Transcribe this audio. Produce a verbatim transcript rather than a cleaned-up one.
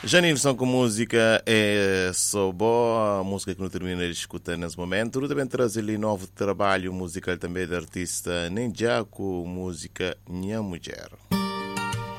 Janine, são com música é só boa, a música que não termina de escutar nesse momento. Eu também traz ali novo trabalho musical também da artista Ninjaco, música Minha Mulher.